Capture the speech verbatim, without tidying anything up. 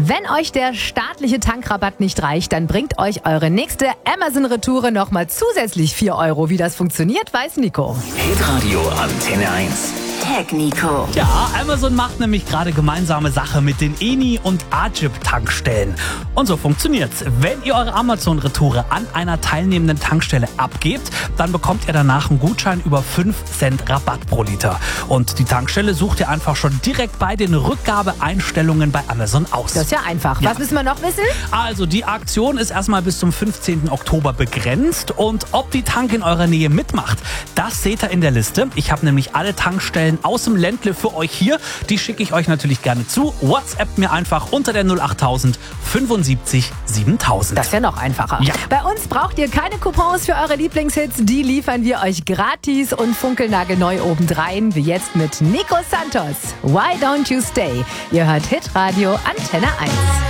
Wenn euch der staatliche Tankrabatt nicht reicht, dann bringt euch eure nächste Amazon-Retoure nochmal zusätzlich vier Euro. Wie das funktioniert, weiß Nico. Hitradio Antenne eins. Tag Nico. Ja, Amazon macht nämlich gerade gemeinsame Sache mit den Eni- und Agip-Tankstellen. Und so funktioniert's. Wenn ihr eure Amazon-Retoure an einer teilnehmenden Tankstelle abgebt, dann bekommt ihr danach einen Gutschein über fünf Cent Rabatt pro Liter. Und die Tankstelle sucht ihr einfach schon direkt bei den Rückgabeeinstellungen bei Amazon aus. Das ist ja einfach. Ja. Was müssen wir noch wissen? Also die Aktion ist erstmal bis zum fünfzehnten Oktober begrenzt. Und ob die Tank in eurer Nähe mitmacht, das seht ihr in der Liste. Ich habe nämlich alle Tankstellen aus dem Ländle für euch hier. Die schicke ich euch natürlich gerne zu. WhatsApp mir einfach unter der null achttausend fünfundsiebzig siebentausend. Das ist ja noch einfacher. Ja. Bei uns braucht ihr keine Coupons für eure Lieblingshits. Die liefern wir euch gratis und funkelnagelneu obendrein. Wie jetzt mit Nico Santos. Why Don't You Stay? Ihr hört Hitradio Antenne eins.